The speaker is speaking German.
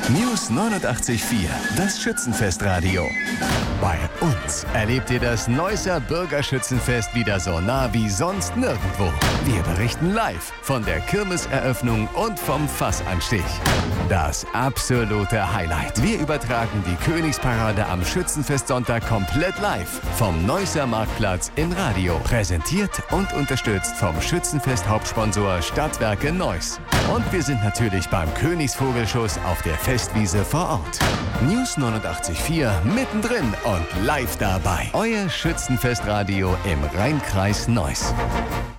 News 89.4, das Schützenfestradio. Bei uns erlebt ihr das Neusser Bürgerschützenfest wieder so nah wie sonst nirgendwo. Wir berichten live von der Kirmeseröffnung und vom Fassanstich. Das absolute Highlight. Wir übertragen die Königsparade am Schützenfestsonntag komplett live vom Neusser Marktplatz im Radio. Präsentiert und unterstützt vom Schützenfest-Hauptsponsor Stadtwerke Neuss. Und wir sind natürlich beim Königsvogelschuss auf der Festwiese vor Ort. News 89.4 mittendrin und live dabei. Euer Schützenfestradio im Rheinkreis Neuss.